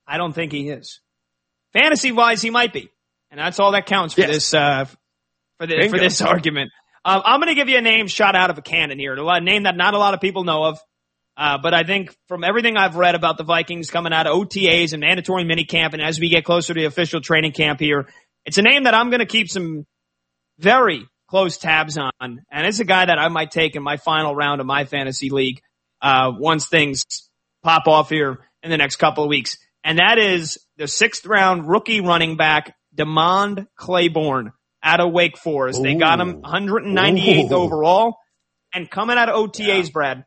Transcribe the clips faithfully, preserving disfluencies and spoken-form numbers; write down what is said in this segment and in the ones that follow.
I don't think he is. Fantasy-wise, he might be. And that's all that counts for yes. this uh, for, the, for this argument. Um, I'm going to give you a name shot out of a cannon here, a name that not a lot of people know of. Uh, but I think from everything I've read about the Vikings coming out of O T As and mandatory minicamp, and as we get closer to the official training camp here, it's a name that I'm going to keep some very close tabs on. And it's a guy that I might take in my final round of my fantasy league uh, once things pop off here in the next couple of weeks. And that is the sixth round rookie running back, Demond Claiborne, out of Wake Forest. Ooh. They got him one hundred ninety-eighth Ooh. Overall. And coming out of O T As, yeah. Brad,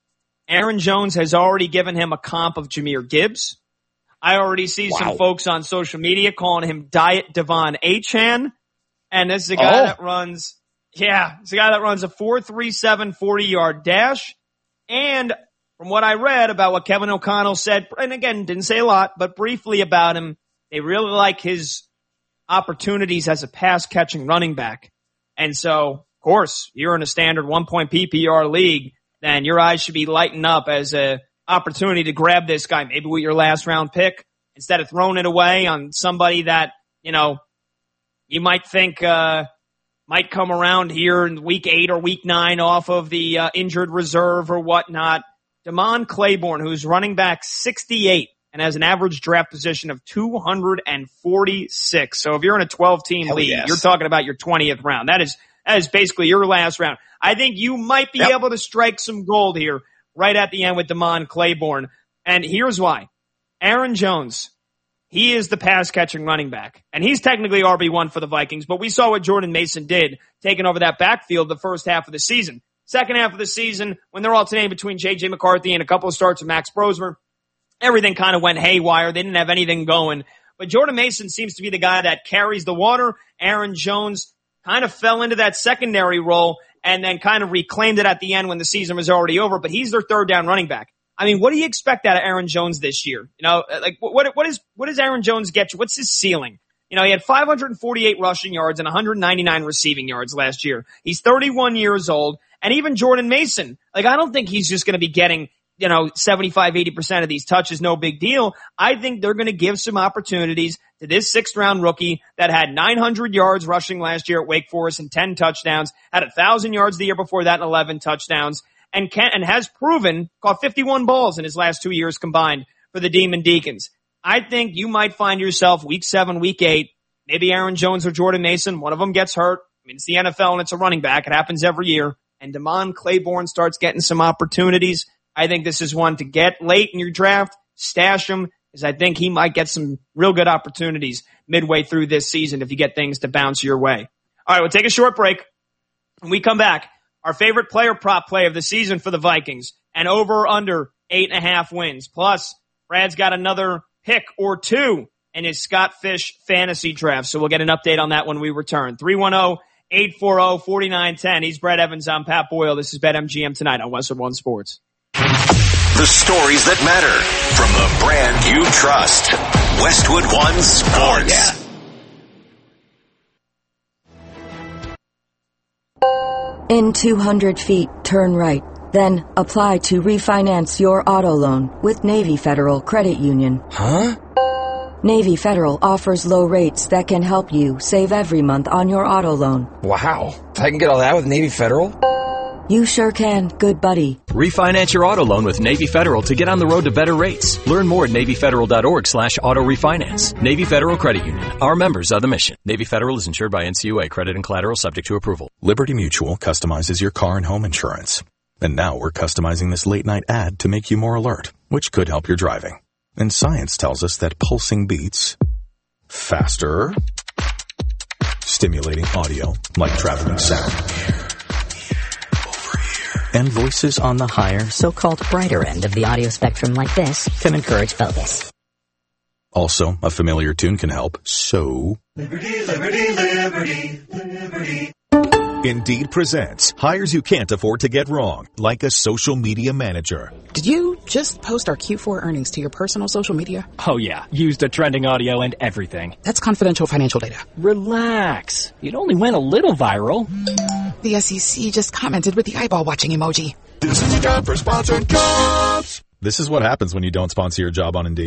Aaron Jones has already given him a comp of Jahmyr Gibbs. I already see wow. some folks on social media calling him Diet Devon Achane. And this is a guy oh. that runs, yeah, it's a guy that runs a four three seven forty-yard dash. And from what I read about what Kevin O'Connell said, and again, didn't say a lot, but briefly about him, they really like his opportunities as a pass-catching running back. And so, of course, you're in a standard one-point P P R league, then your eyes should be lighting up as a opportunity to grab this guy, maybe with your last-round pick, instead of throwing it away on somebody that, you know, you might think uh might come around here in week eight or week nine off of the uh, injured reserve or whatnot. Demond Claiborne, who's running back sixty-eight and has an average draft position of two hundred forty-six. So if you're in a twelve-team league, yes. you're talking about your twentieth round. That is that is basically your last round. I think you might be yep. able to strike some gold here right at the end with Demond Claiborne. And here's why. Aaron Jones, he is the pass-catching running back. And he's technically R B one for the Vikings, but we saw what Jordan Mason did taking over that backfield the first half of the season. Second half of the season, when they're alternating between J J McCarthy and a couple of starts of Max Brosmer, everything kind of went haywire. They didn't have anything going. But Jordan Mason seems to be the guy that carries the water. Aaron Jones kind of fell into that secondary role and then kind of reclaimed it at the end when the season was already over. But he's their third down running back. I mean, what do you expect out of Aaron Jones this year? You know, like what what is what does Aaron Jones get you? What's his ceiling? You know, he had five hundred forty-eight rushing yards and one hundred ninety-nine receiving yards last year. He's thirty-one years old. And even Jordan Mason, like, I don't think he's just going to be getting, you know, seventy-five, eighty percent of these touches, no big deal. I think they're going to give some opportunities to this sixth round rookie that had nine hundred yards rushing last year at Wake Forest and ten touchdowns, had one thousand yards the year before that and eleven touchdowns, and can, and has proven, caught fifty-one balls in his last two years combined for the Demon Deacons. I think you might find yourself week seven, week eight, maybe Aaron Jones or Jordan Mason, one of them gets hurt. I mean, it's the N F L and it's a running back. It happens every year. And Demond Claiborne starts getting some opportunities. I think this is one to get late in your draft, stash him, because I think he might get some real good opportunities midway through this season if you get things to bounce your way. All right, we'll take a short break. When we come back, our favorite player prop play of the season for the Vikings, and over or under eight and a half wins. Plus, Brad's got another pick or two in his Scott Fish fantasy draft, so we'll get an update on that when we return. three one zero, eight four zero, four nine one zero. He's Brad Evans. I'm Pat Boyle. This is BetMGM tonight on Westwood One Sports. The stories that matter from the brand you trust. Westwood One Sports. Oh, yeah. In two hundred feet, turn right. Then apply to refinance your auto loan with Navy Federal Credit Union. Huh? Navy Federal offers low rates that can help you save every month on your auto loan. Wow. I can get all that with Navy Federal? You sure can, good buddy. Refinance your auto loan with Navy Federal to get on the road to better rates. Learn more at NavyFederal.org slash auto refinance. Navy Federal Credit Union. Our members are the mission. Navy Federal is insured by N C U A. Credit and collateral subject to approval. Liberty Mutual customizes your car and home insurance. And now we're customizing this late-night ad to make you more alert, which could help your driving. And science tells us that pulsing beats faster, stimulating audio like traveling sound, and voices on the higher, so-called brighter end of the audio spectrum like this can encourage focus. Also, a familiar tune can help, so... Liberty, liberty, liberty, liberty. Indeed presents hires you can't afford to get wrong, like a social media manager. Did you just post our Q four earnings to your personal social media? Oh yeah, used the trending audio and everything. That's confidential financial data. Relax. It only went a little viral. The S E C just commented with the eyeball watching emoji. This is a job for sponsored jobs. This is what happens when you don't sponsor your job on Indeed.